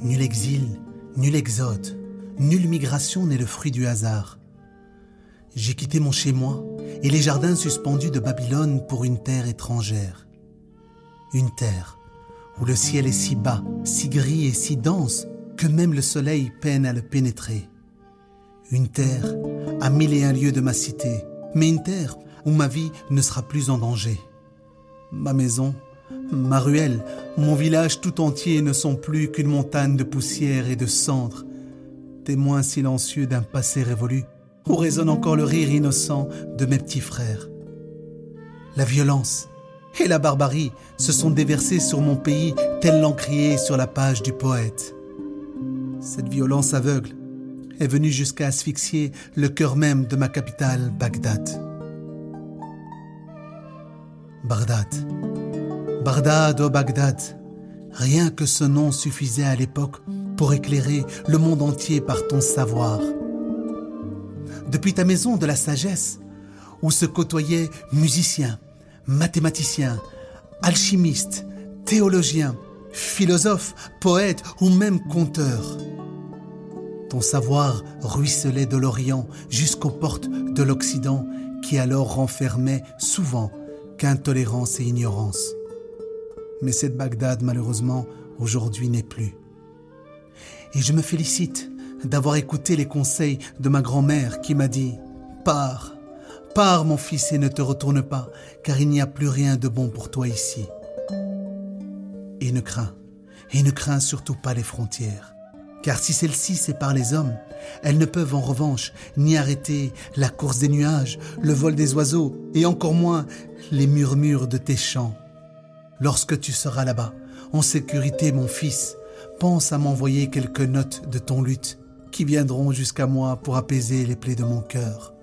Nul exil, nul exode, nulle migration n'est le fruit du hasard. J'ai quitté mon chez-moi et les jardins suspendus de Babylone pour une terre étrangère. Une terre où le ciel est si bas, si gris et si dense que même le soleil peine à le pénétrer. Une terre à 1001 lieues de ma cité, mais une terre où ma vie ne sera plus en danger. Ma maison, ma ruelle, mon village tout entier ne sont plus qu'une montagne de poussière et de cendres, témoins silencieux d'un passé révolu, où résonne encore le rire innocent de mes petits frères. La violence et la barbarie se sont déversées sur mon pays, tel l'encrier sur la page du poète. Cette violence aveugle est venue jusqu'à asphyxier le cœur même de ma capitale, Bagdad. Bagdad, oh Bagdad, rien que ce nom suffisait à l'époque pour éclairer le monde entier par ton savoir. Depuis ta maison de la sagesse, où se côtoyaient musiciens, mathématiciens, alchimistes, théologiens, philosophes, poètes ou même conteurs. Ton savoir ruisselait de l'Orient jusqu'aux portes de l'Occident qui alors renfermait souvent qu'intolérance et ignorance. Mais cette Bagdad, malheureusement, aujourd'hui n'est plus. Et je me félicite d'avoir écouté les conseils de ma grand-mère qui m'a dit « Pars, pars mon fils et ne te retourne pas, car il n'y a plus rien de bon pour toi ici. » Et ne crains surtout pas les frontières. Car si celles-ci séparent les hommes, elles ne peuvent en revanche ni arrêter la course des nuages, le vol des oiseaux et encore moins les murmures de tes chants. Lorsque tu seras là-bas, en sécurité mon fils, pense à m'envoyer quelques notes de ton luth qui viendront jusqu'à moi pour apaiser les plaies de mon cœur.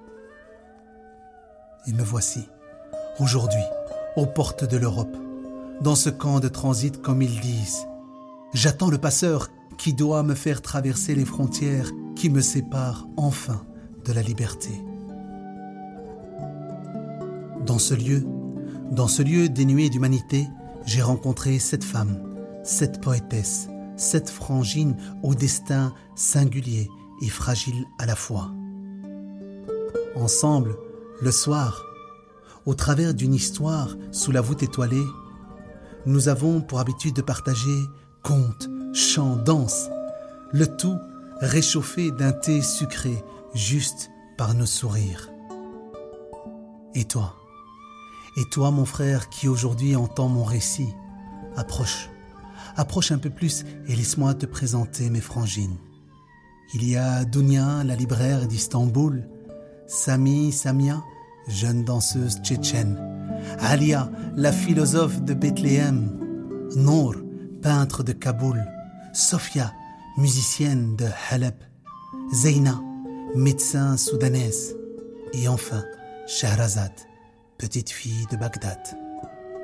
Et me voici, aujourd'hui, aux portes de l'Europe, dans ce camp de transit comme ils disent. J'attends le passeur qui doit me faire traverser les frontières qui me séparent enfin de la liberté. Dans ce lieu dénué d'humanité, j'ai rencontré cette femme, cette poétesse, cette frangine au destin singulier et fragile à la fois. Ensemble, le soir, au travers d'une histoire sous la voûte étoilée, nous avons pour habitude de partager contes, chants, danses, le tout réchauffé d'un thé sucré juste par nos sourires. Et toi mon frère qui aujourd'hui entend mon récit, approche un peu plus et laisse-moi te présenter mes frangines. Il y a Dounia, la libraire d'Istanbul, Samia, jeune danseuse tchétchène, Alia, la philosophe de Bethléem, Nour, peintre de Kaboul, Sofia, musicienne de Halep, Zeina, médecin soudanaise, et enfin Shahrazad, petite fille de Bagdad.